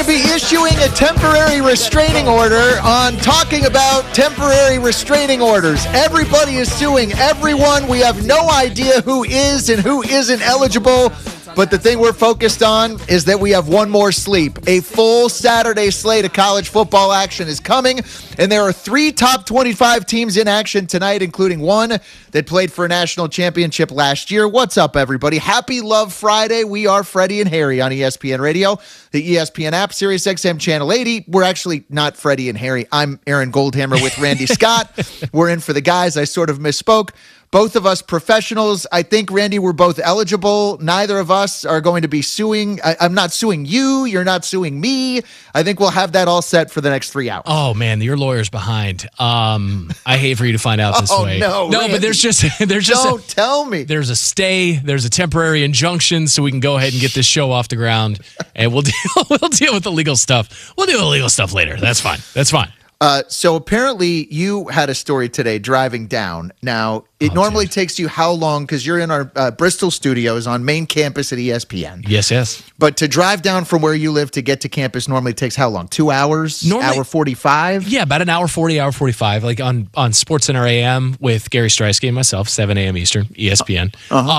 Be issuing a temporary restraining order on talking about temporary restraining orders. Everybody is suing everyone. We have no idea who is and who isn't eligible. But the thing we're focused on is that we have one more sleep. A full Saturday slate of college football action is coming, and there are 3 top 25 teams in action tonight, including one that played for a national championship last year. What's up, everybody? Happy Love Friday. We are Freddie and Harry on ESPN Radio, the ESPN app, Sirius XM Channel 80. We're actually not Freddie and Harry. I'm Aaron Goldhammer with Randy Scott. We're in for the guys. I sort of misspoke. Both of us professionals. I think, Randy, we're both eligible. Neither of us are going to be suing. I'm not suing you. You're not suing me. I think we'll have that all set for the next 3 hours. Oh, man, your lawyer's behind. I hate for you to find out this way. No, Randy. But there's just Don't tell me. There's a stay. There's a temporary injunction, so we can go ahead and get this show off the ground, and we'll deal with the legal stuff. We'll deal with the legal stuff later. That's fine. That's fine. So apparently you had a story today driving down. Now, it normally takes you how long? Because you're in our Bristol studios on main campus at ESPN. Yes. But to drive down from where you live to get to campus normally takes how long? 2 hours? Normally, hour 45? Yeah, about an hour 40, hour 45. Like on SportsCenter AM with Gary Streisky and myself, 7 a.m. Eastern, ESPN.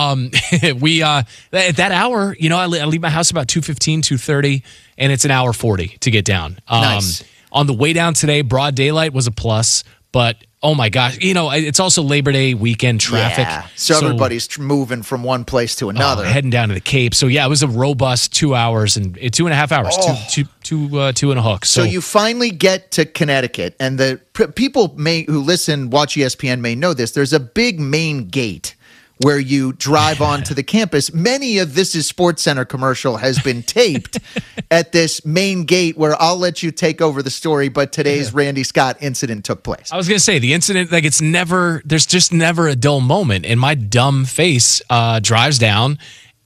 We at that hour, I leave my house about 2:15, 2:30, and it's an hour 40 to get down. Nice. On the way down today, broad daylight was a plus, but oh my gosh, it's also Labor Day weekend traffic. Yeah, so everybody's moving from one place to another. Heading down to the Cape. So yeah, it was a robust 2 hours and 2.5 hours, two and a hook. So you finally get to Connecticut, and the people who watch ESPN may know this. There's a big main gate where you drive onto the campus. Many of This Is SportsCenter commercial has been taped at this main gate where I'll let you take over the story, but today's Randy Scott incident took place. I was going to say, the incident, there's just never a dull moment, and my dumb face drives down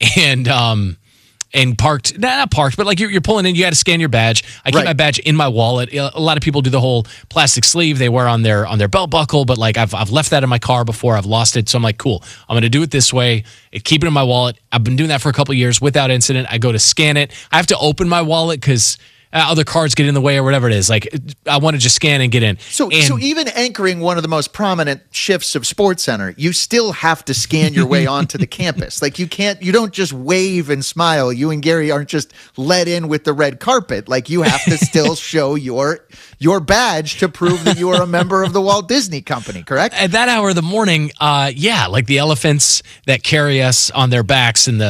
and parked, not parked, but like you're pulling in, you got to scan your badge. I keep my badge in my wallet. A lot of people do the whole plastic sleeve they wear on their belt buckle, but like I've left that in my car before. I've lost it, so I'm like, cool. I'm going to do it this way. Keep it in my wallet. I've been doing that for a couple of years without incident. I go to scan it. I have to open my wallet because other cards get in the way or whatever it is. Like, I want to just scan and get in. So even anchoring one of the most prominent shifts of SportsCenter, you still have to scan your way onto the campus. Like, you don't just wave and smile. You and Gary aren't just let in with the red carpet. Like, you have to still show your badge to prove that you are a member of the Walt Disney Company, correct? At that hour of the morning, like the elephants that carry us on their backs and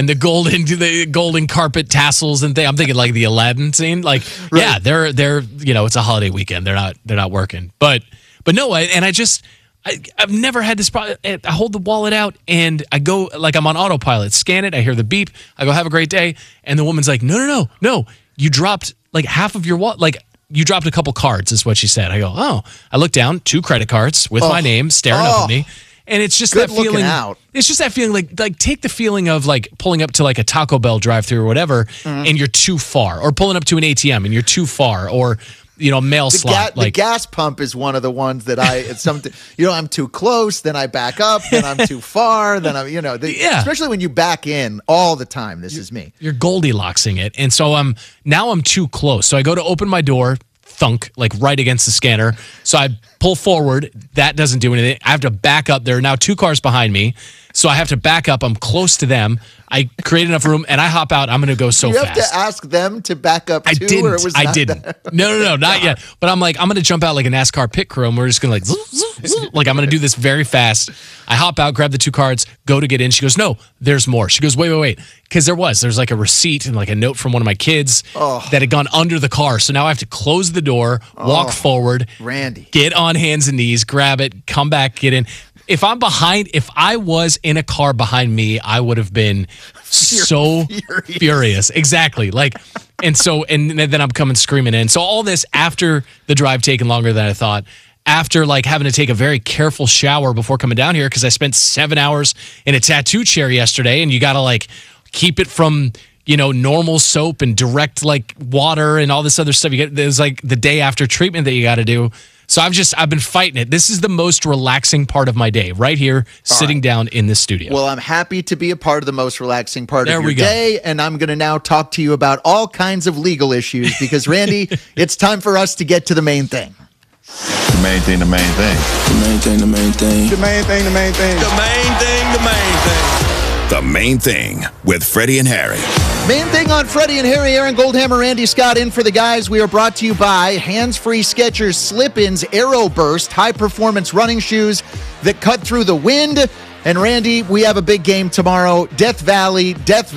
the golden carpet tassels and things. I'm thinking like the Aladdin scene. Like, right. Yeah, they're it's a holiday weekend. They're not working. But no, I've never had this problem. I hold the wallet out and I go like I'm on autopilot. Scan it. I hear the beep. I go, have a great day. And the woman's like, no. You dropped like half of your wallet. Like, you dropped a couple cards is what she said. I go, oh. I look down, 2 credit cards with my name staring up at me. And it's just that feeling. It's just that feeling like take the feeling of like pulling up to like a Taco Bell drive-thru or whatever, and you're too far, or pulling up to an ATM and you're too far, or mail slot. The gas pump is one of the ones that I'm too close, then I back up, then I'm too far, then especially when you back in all the time. This is me. You're Goldilocksing it, and so I'm too close. So I go to open my door. Thunk, like right against the scanner. So I pull forward. That doesn't do anything. I have to back up. There are now 2 cars behind me. So I have to back up. I'm close to them. I create enough room and I hop out. I'm going to go so fast. You have to ask them to back up too? I didn't. No, not yet. But I'm like, I'm going to jump out like a NASCAR pit crew and we're just going to like I'm going to do this very fast. I hop out, grab the 2 cards, go to get in. She goes, no, there's more. She goes, wait. Because there's like a receipt and like a note from one of my kids that had gone under the car. So now I have to close the door, walk forward, Randy, get on hands and knees, grab it, come back, get in. If I was in a car behind me, I would have been so furious. Exactly. Like, and then I'm coming screaming in. So all this after the drive taking longer than I thought, after like having to take a very careful shower before coming down here because I spent 7 hours in a tattoo chair yesterday, and you got to like keep it from normal soap and direct like water and all this other stuff. There's like the day after treatment that you got to do. So I've been fighting it. This is the most relaxing part of my day, right here, sitting down in the studio. Well, I'm happy to be a part of the most relaxing part of your day, and I'm going to now talk to you about all kinds of legal issues because, Randy, it's time for us to get to the main thing. The main thing, the main thing. The main thing, the main thing. The main thing, the main thing. The main thing, the main thing. The Main Thing with Freddie and Harry. Main Thing on Freddie and Harry. Aaron Goldhammer, Randy Scott in for the guys. We are brought to you by Hands-Free Skechers Slip-Ins Aero Burst, high-performance running shoes that cut through the wind. And Randy, we have a big game tomorrow. Death Valley.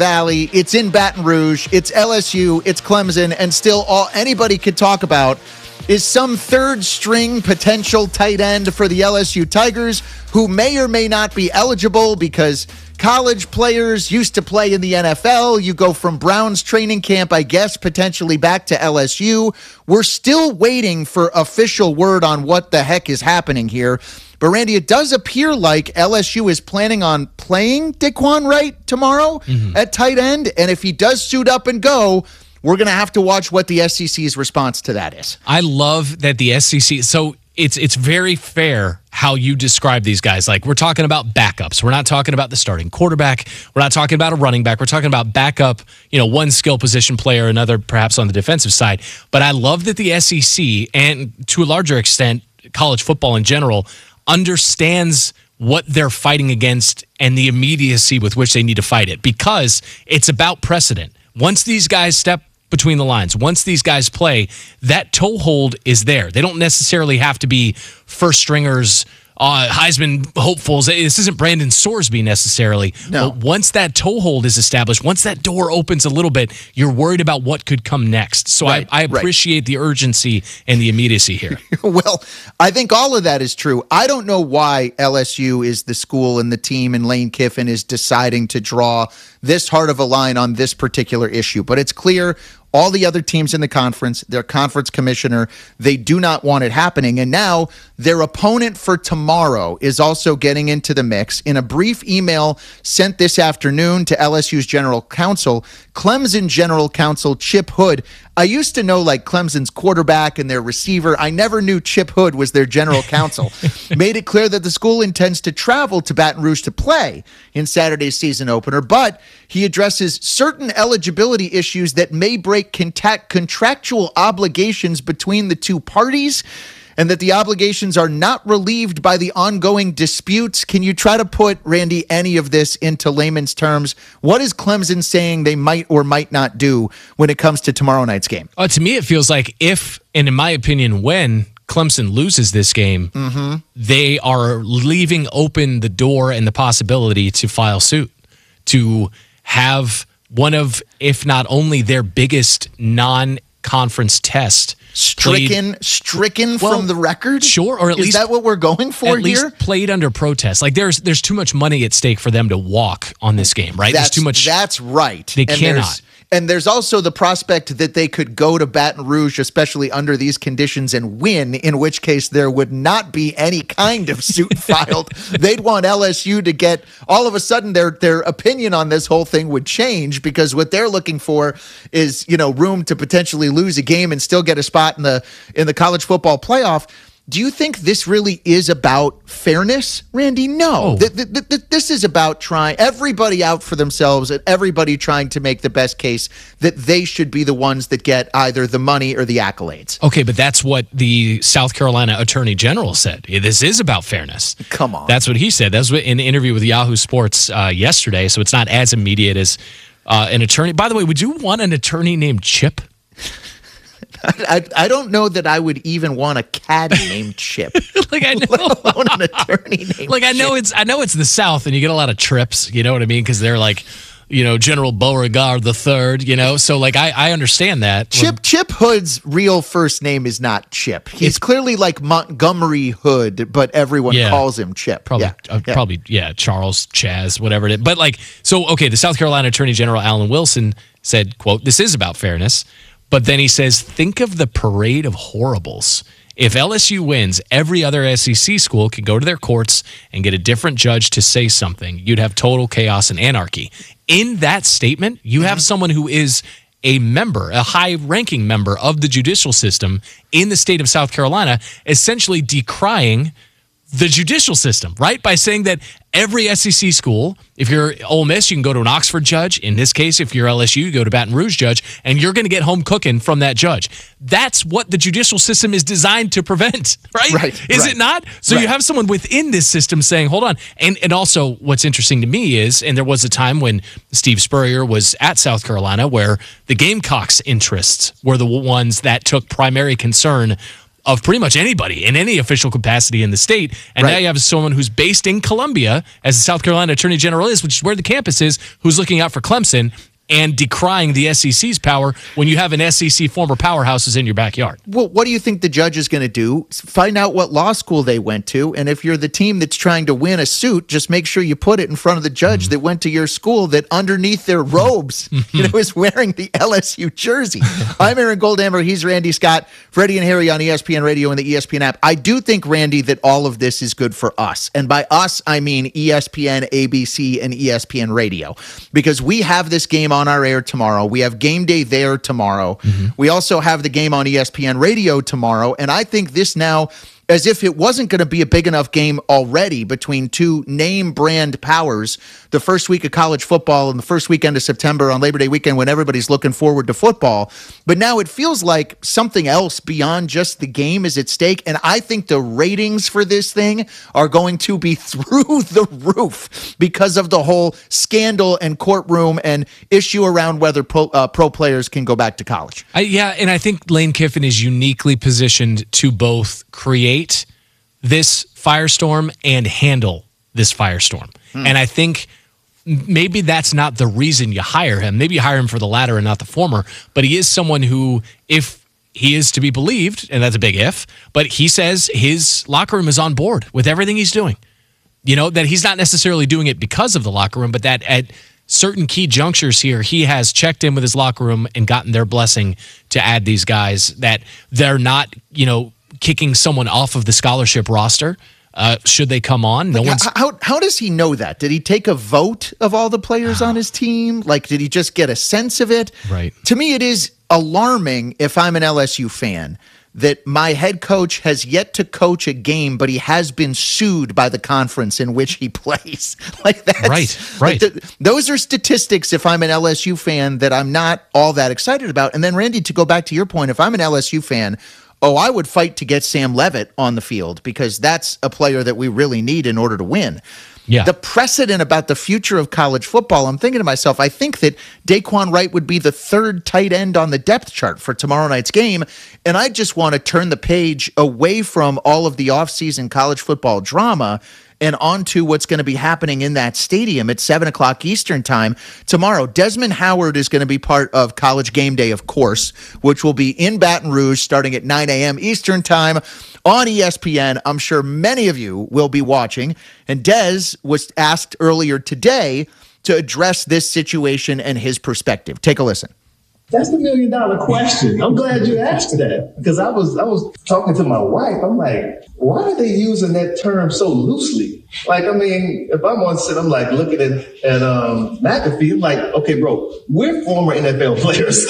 It's in Baton Rouge. It's LSU. It's Clemson. And still all anybody could talk about is some third-string potential tight end for the LSU Tigers who may or may not be eligible because college players used to play in the NFL. You go from Browns training camp, I guess, potentially back to LSU. We're still waiting for official word on what the heck is happening here. But, Randy, it does appear like LSU is planning on playing Daquan Wright tomorrow at tight end. And if he does suit up and go, we're going to have to watch what the SEC's response to that is. I love that the SEC. So it's very fair how you describe these guys. Like, we're talking about backups. We're not talking about the starting quarterback. We're not talking about a running back. We're talking about backup, one skill position player, another perhaps on the defensive side. But I love that the SEC, and to a larger extent, college football in general, understands what they're fighting against and the immediacy with which they need to fight it, because it's about precedent. Once these guys step between the lines, once these guys play, that toehold is there. They don't necessarily have to be first stringers, Heisman hopefuls. This isn't Brandon Sorsby necessarily. No. But once that toehold is established, once that door opens a little bit, you're worried about what could come next. So I appreciate the urgency and the immediacy here. Well, I think all of that is true. I don't know why LSU is the school and the team and Lane Kiffin is deciding to draw this hard of a line on this particular issue. But it's clear all the other teams in the conference, their conference commissioner, they do not want it happening. And now their opponent for tomorrow is also getting into the mix. In a brief email sent this afternoon to LSU's general counsel, Clemson general counsel Chip Hood. I used to know like Clemson's quarterback and their receiver. I never knew Chip Hood was their general counsel. Made it clear that the school intends to travel to Baton Rouge to play in Saturday's season opener, but he addresses certain eligibility issues that may break contractual obligations between the two parties, and that the obligations are not relieved by the ongoing disputes. Can you try to put, Randy, any of this into layman's terms? What is Clemson saying they might or might not do when it comes to tomorrow night's game? To me, it feels like if, and in my opinion, when Clemson loses this game, they are leaving open the door and the possibility to file suit, to have one of, if not only their biggest non-conference test stricken from the record? Sure, or at least is that what we're going for at here? Least played under protest. Like there's too much money at stake for them to walk on this game, right? There's too much. That's right. They cannot. And there's also the prospect that they could go to Baton Rouge, especially under these conditions, and win, in which case there would not be any kind of suit filed. They'd want LSU to get, all of a sudden, their opinion on this whole thing would change, because what they're looking for is, room to potentially lose a game and still get a spot in the college football playoff. Do you think this really is about fairness, Randy? No. This is about trying everybody out for themselves and everybody trying to make the best case that they should be the ones that get either the money or the accolades. Okay, but that's what the South Carolina Attorney General said. This is about fairness. Come on. That's what he said. That was in an interview with Yahoo Sports yesterday, so it's not as immediate as an attorney. By the way, would you want an attorney named Chip? I don't know that I would even want a caddy named Chip. Like I know, let alone an attorney named like I know Chip. I know it's the South, and you get a lot of trips. You know what I mean? Because they're like, General Beauregard III. So like I understand that. Chip Hood's real first name is not Chip. He's clearly like Montgomery Hood, but everyone calls him Chip. Probably, Charles, Chaz, whatever it is. But the South Carolina Attorney General Alan Wilson said, quote, "This is about fairness." But then he says, think of the parade of horribles If LSU wins, every other SEC school can go to their courts and get a different judge to say something. You'd have total chaos and anarchy. In that statement, you have someone who is a member, a high-ranking member of the judicial system in the state of South Carolina, essentially decrying the judicial system, right? By saying that every SEC school, if you're Ole Miss, you can go to an Oxford judge. In this case, if you're LSU, you go to Baton Rouge judge, and you're going to get home cooking from that judge. That's what the judicial system is designed to prevent, right? Is it not? So you have someone within this system saying, hold on. And also what's interesting to me is, and there was a time when Steve Spurrier was at South Carolina where the Gamecocks' interests were the ones that took primary concern of pretty much anybody in any official capacity in the state. And now you have someone who's based in Columbia, as the South Carolina Attorney General is, which is where the campus is, who's looking out for Clemson and decrying the SEC's power when you have an SEC former powerhouses in your backyard. Well, what do you think the judge is going to do? Find out what law school they went to, and if you're the team that's trying to win a suit, just make sure you put it in front of the judge that went to your school that underneath their robes, is wearing the LSU jersey. I'm Aaron Goldhammer. He's Randy Scott, Freddie and Harry on ESPN Radio and the ESPN app. I do think, Randy, that all of this is good for us. And by us, I mean ESPN, ABC, and ESPN Radio. Because we have this game on our air tomorrow. We have game day there tomorrow. We also have the game on ESPN Radio tomorrow. And I think this now, as if it wasn't going to be a big enough game already between two name brand powers, the first week of college football and the first weekend of September on Labor Day weekend when everybody's looking forward to football. But now it feels like something else beyond just the game is at stake. And I think the ratings for this thing are going to be through the roof because of the whole scandal and courtroom and issue around whether pro players can go back to college. And I think Lane Kiffin is uniquely positioned to both create this firestorm and handle this firestorm. And I think maybe that's not the reason you hire him. Maybe you hire him for the latter and not the former, but he is someone who, if he is to be believed, and that's a big if, but he says his locker room is on board with everything he's doing. You know, that he's not necessarily doing it because of the locker room, but that at certain key junctures here, he has checked in with his locker room and gotten their blessing to add these guys, that they're not, kicking someone off of the scholarship roster. Should they come on? How does he know that? Did he take a vote of all the players on his team? Like, did he just get a sense of it? Right. To me, it is alarming if I'm an LSU fan that my head coach has yet to coach a game, but he has been sued by the conference in which he plays. Like that. Right. Those are statistics, if I'm an LSU fan, that I'm not all that excited about. And then, Randy, to go back to your point, if I'm an LSU fan, I would fight to get Sam Leavitt on the field because that's a player that we really need in order to win. Yeah. The precedent about the future of college football, I'm thinking to myself, I think that Daquan Wright would be the third tight end on the depth chart for tomorrow night's game, and I just want to turn the page away from all of the offseason college football drama and onto what's going to be happening in that stadium at 7 o'clock Eastern time tomorrow. Desmond Howard is going to be part of College Game Day, of course, which will be in Baton Rouge starting at 9 a.m. Eastern time on ESPN. I'm sure many of you will be watching. And Des was asked earlier today to address this situation and his perspective. Take a listen. That's the $1 million question. I'm glad you asked that because I was talking to my wife. I'm like, why are they using that term so loosely? Like, I mean, if I'm on set, I'm like looking at McAfee, I'm like, okay, bro, we're former NFL players.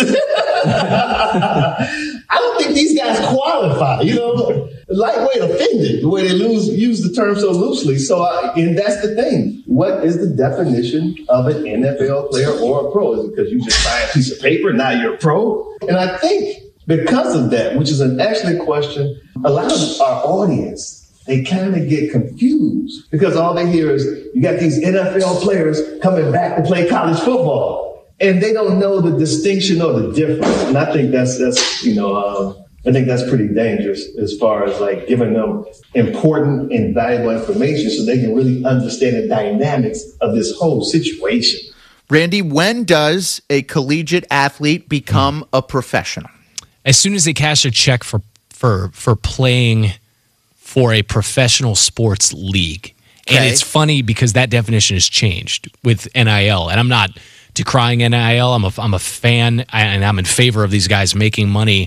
I don't think these guys qualify, lightweight offended the way they use the term so loosely. So, and that's the thing. What is the definition of an NFL player or a pro? Is it because you just sign a piece of paper, now you're a pro? And I think because of that, which is an excellent question, a lot of our audience, they kind of get confused because all they hear is you got these NFL players coming back to play college football. And they don't know the distinction or the difference. And I think that's I think that's pretty dangerous as far as like giving them important and valuable information so they can really understand the dynamics of this whole situation. Randy, when does a collegiate athlete become a professional? As soon as they cash a check for playing for a professional sports league. Okay. And it's funny because that definition has changed with NIL. And I'm not decrying NIL. I'm a fan, and I'm in favor of these guys making money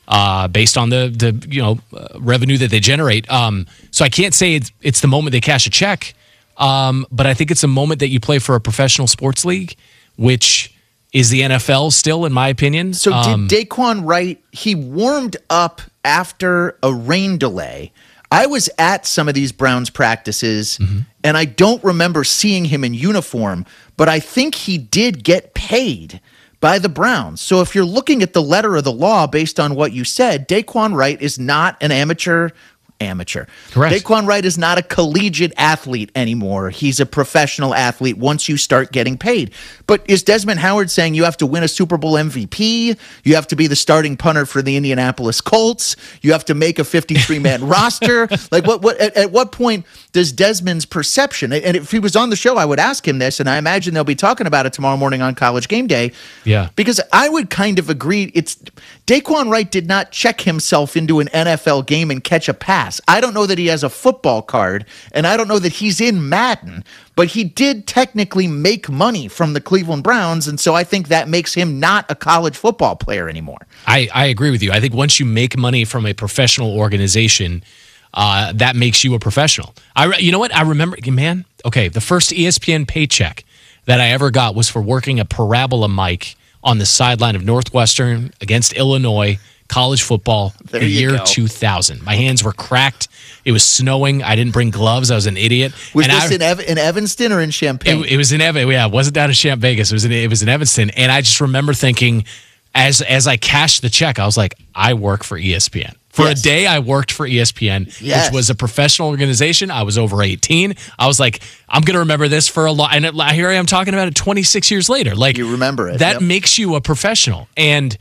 based on the revenue that they generate. So I can't say it's the moment they cash a check, but I think it's a moment that you play for a professional sports league, which is the NFL still, in my opinion. So did Daquan Wright, he warmed up after a rain delay. I was at some of these Browns practices, and I don't remember seeing him in uniform, but I think he did get paid by the Browns. So if you're looking at the letter of the law based on what you said, Daquan Wright is not an amateur. Correct. Daquan Wright is not a collegiate athlete anymore. He's a professional athlete once you start getting paid. But is Desmond Howard saying you have to win a Super Bowl MVP? You have to be the starting punter for the Indianapolis Colts? You have to make a 53-man roster? Like at what point does Desmond's perception, and if he was on the show, I would ask him this, and I imagine they'll be talking about it tomorrow morning on College Game Day. Yeah. Because I would kind of agree, Daquan Wright did not check himself into an NFL game and catch a pass. I don't know that he has a football card, and I don't know that he's in Madden, but he did technically make money from the Cleveland Browns, and so I think that makes him not a college football player anymore. I agree with you. I think once you make money from a professional organization, that makes you a professional. You know what? I remember, man, okay, the first ESPN paycheck that I ever got was for working a parabola mic on the sideline of Northwestern against Illinois college football in the year 2000. My hands were cracked. It was snowing. I didn't bring gloves. I was an idiot. Was this in Evanston or in Champaign? It was in Evanston. Yeah, it wasn't down in Champ Vegas. It was in Evanston. And I just remember thinking, as I cashed the check, I was like, I work for ESPN. For a day, I worked for ESPN, which was a professional organization. I was over 18. I was like, I'm going to remember this for a lot. And here I am talking about it 26 years later. Like, you remember it. That makes you a professional. And,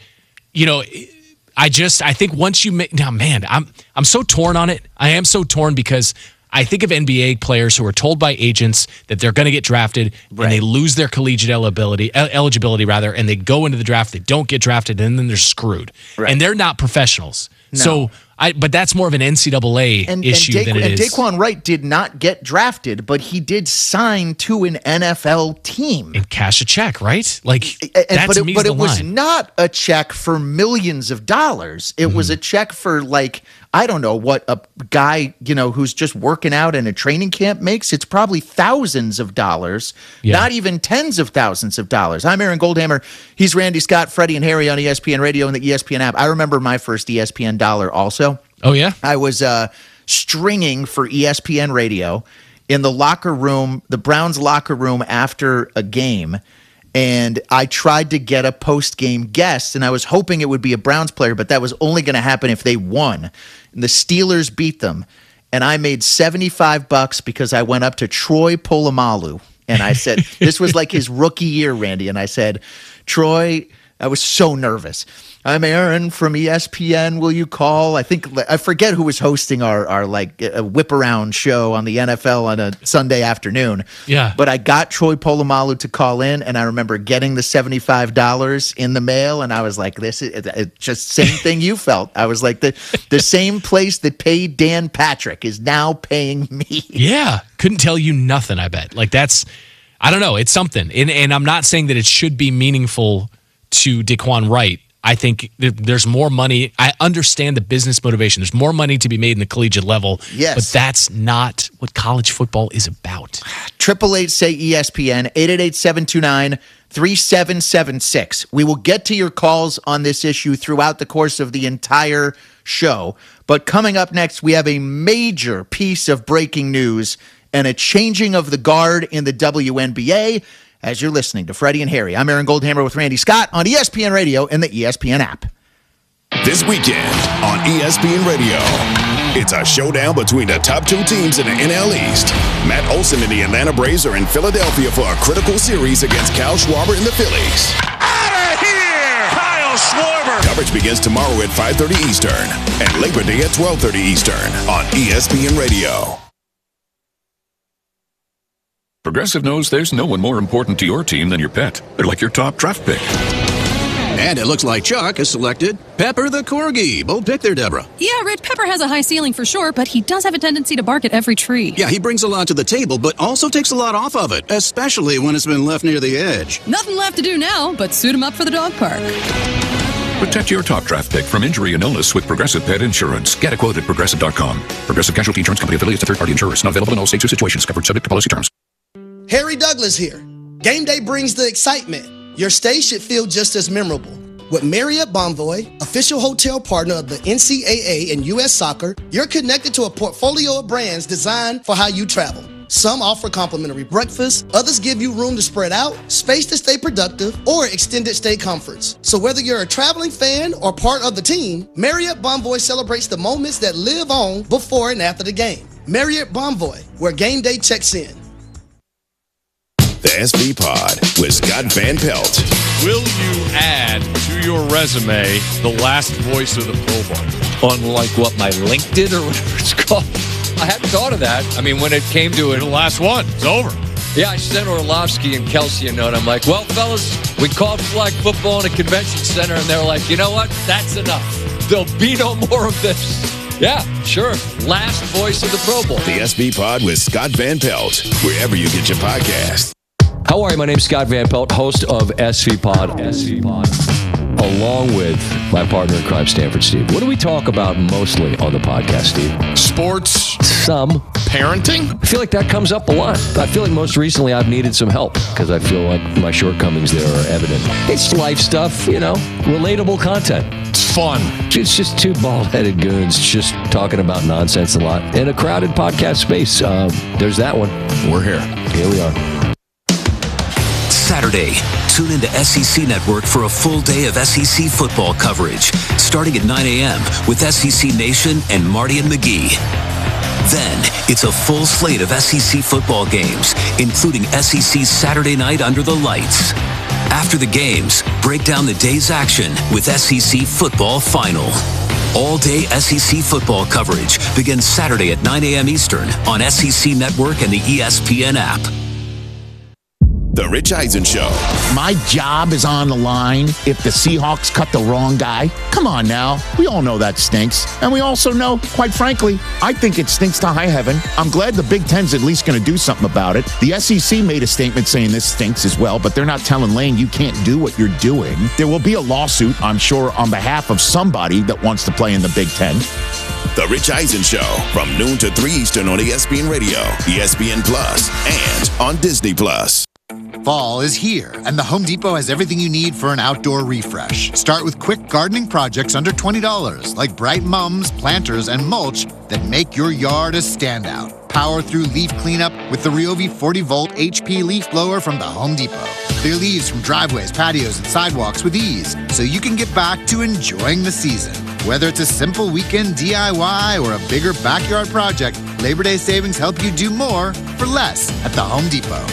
I think once you make, now, man, I'm so torn on it. I am so torn because I think of NBA players who are told by agents that they're going to get drafted and they lose their collegiate eligibility, and they go into the draft, they don't get drafted, and then they're screwed. Right. And they're not professionals. No. So, but that's more of an NCAA issue than it is. And Daquan Wright did not get drafted, but he did sign to an NFL team and cash a check, right? Like, but it was not a check for millions of dollars. It was a check for, like, I don't know what a guy, who's just working out in a training camp makes. It's probably thousands of dollars, not even tens of thousands of dollars. I'm Aaron Goldhammer. He's Randy Scott, Freddie and Harry on ESPN Radio and the ESPN app. I remember my first ESPN dollar also. Oh, yeah? I was stringing for ESPN Radio in the locker room, the Browns locker room after a game. And I tried to get a post-game guest, and I was hoping it would be a Browns player, but that was only going to happen if they won. And the Steelers beat them, and I made $75 because I went up to Troy Polamalu, and I said, this was like his rookie year, Randy, and I said, Troy, I was so nervous. I'm Aaron from ESPN. Will you call? I forget who was hosting our whip around show on the NFL on a Sunday afternoon. Yeah. But I got Troy Polamalu to call in, and I remember getting the $75 in the mail, and I was like, "This is just same thing you felt." I was like, the same place that paid Dan Patrick is now paying me. Yeah, couldn't tell you nothing. I bet. Like that's, I don't know. It's something, and I'm not saying that it should be meaningful to Daquan Wright. I think there's more money. I understand the business motivation. There's more money to be made in the collegiate level. Yes. But that's not what college football is about. 888 say ESPN, 888-729-3776. We will get to your calls on this issue throughout the course of the entire show. But coming up next, we have a major piece of breaking news and a changing of the guard in the WNBA. As you're listening to Freddie and Harry, I'm Aaron Goldhammer with Randy Scott on ESPN Radio and the ESPN app. This weekend on ESPN Radio, it's a showdown between the top two teams in the NL East. Matt Olson and the Atlanta Braves are in Philadelphia for a critical series against Kyle Schwarber and the Phillies. Out of here! Kyle Schwarber! Coverage begins tomorrow at 5:30 Eastern and Labor Day at 12:30 Eastern on ESPN Radio. Progressive knows there's no one more important to your team than your pet. They're like your top draft pick. And it looks like Chuck has selected Pepper the Corgi. Bold pick there, Deborah. Yeah, Red Pepper has a high ceiling for sure, but he does have a tendency to bark at every tree. Yeah, he brings a lot to the table, but also takes a lot off of it, especially when it's been left near the edge. Nothing left to do now but suit him up for the dog park. Protect your top draft pick from injury and illness with Progressive Pet Insurance. Get a quote at Progressive.com. Progressive Casualty Insurance Company affiliates and third-party insurers. Not available in all states or situations. Covered subject to policy terms. Harry Douglas here. Game day brings the excitement. Your stay should feel just as memorable. With Marriott Bonvoy, official hotel partner of the NCAA and U.S. Soccer, you're connected to a portfolio of brands designed for how you travel. Some offer complimentary breakfast, others give you room to spread out, space to stay productive, or extended stay comforts. So whether you're a traveling fan or part of the team, Marriott Bonvoy celebrates the moments that live on before and after the game. Marriott Bonvoy, where game day checks in. The SV Pod with Scott Van Pelt. Will you add to your resume the last voice of the Pro Bowl? Unlike what, my LinkedIn or whatever it's called? I hadn't thought of that. I mean, when it came to it. The last one. It's over. Yeah, I sent Orlovsky and Kelsey a note. I'm like, well, fellas, we called flag football in a convention center, and they're like, you know what? That's enough. There'll be no more of this. Yeah, sure. Last voice of the Pro Bowl. The SV Pod with Scott Van Pelt, wherever you get your podcast. How are you? My name's Scott Van Pelt, host of SV Pod, along with my partner in crime, Stanford Steve. What do we talk about mostly on the podcast, Steve? Sports. Some. Parenting? I feel like that comes up a lot. I feel like most recently I've needed some help because I feel like my shortcomings there are evident. It's life stuff, relatable content. It's fun. It's just two bald-headed goons just talking about nonsense a lot in a crowded podcast space. There's that one. We're here. Here we are. Saturday, tune into SEC Network for a full day of SEC football coverage, starting at 9 a.m. with SEC Nation and Marty and McGee. Then, it's a full slate of SEC football games, including SEC Saturday Night Under the Lights. After the games, break down the day's action with SEC Football Final. All-day SEC football coverage begins Saturday at 9 a.m. Eastern on SEC Network and the ESPN app. The Rich Eisen Show. My job is on the line if the Seahawks cut the wrong guy. Come on now. We all know that stinks. And we also know, quite frankly, I think it stinks to high heaven. I'm glad the Big Ten's at least going to do something about it. The SEC made a statement saying this stinks as well, but they're not telling Lane you can't do what you're doing. There will be a lawsuit, I'm sure, on behalf of somebody that wants to play in the Big Ten. The Rich Eisen Show from noon to 3 Eastern on ESPN Radio, ESPN Plus, and on Disney Plus. Fall is here, and the Home Depot has everything you need for an outdoor refresh. Start with quick gardening projects under $20, like bright mums, planters, and mulch that make your yard a standout. Power through leaf cleanup with the Ryobi 40-volt HP leaf blower from the Home Depot. Clear leaves from driveways, patios, and sidewalks with ease, so you can get back to enjoying the season. Whether it's a simple weekend DIY or a bigger backyard project, Labor Day savings help you do more for less at the Home Depot.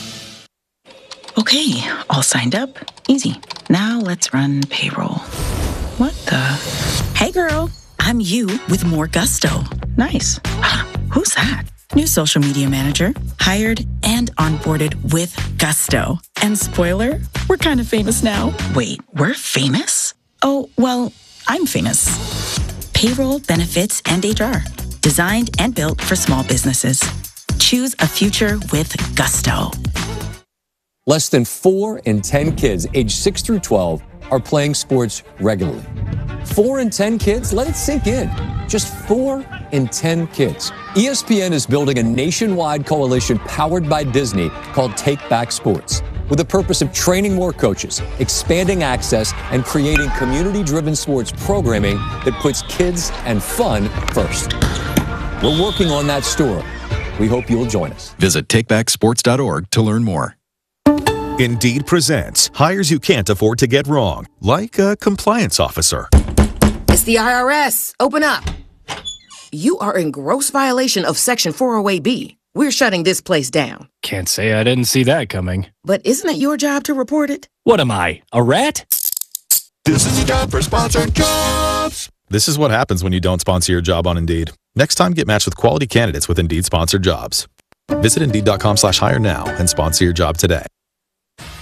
Okay, all signed up. Easy. Now let's run payroll. What the? Hey girl, I'm you with more gusto. Nice. Who's that? New social media manager, hired and onboarded with gusto. And spoiler, we're kind of famous now. Wait, we're famous? Oh, well, I'm famous. Payroll, benefits, and HR. Designed and built for small businesses. Choose a future with gusto. Less than 4 in 10 kids aged 6 through 12 are playing sports regularly. 4 in 10 kids? Let it sink in. Just 4 in 10 kids. ESPN is building a nationwide coalition powered by Disney called Take Back Sports, with the purpose of training more coaches, expanding access, and creating community-driven sports programming that puts kids and fun first. We're working on that story. We hope you'll join us. Visit takebacksports.org to learn more. Indeed presents hires you can't afford to get wrong, like a compliance officer. It's the IRS. Open up. You are in gross violation of Section 408B. We're shutting this place down. Can't say I didn't see that coming. But isn't it your job to report it? What am I, a rat? This is your job for sponsored jobs. This is what happens when you don't sponsor your job on Indeed. Next time, get matched with quality candidates with Indeed sponsored jobs. Visit Indeed.com/hire now and sponsor your job today.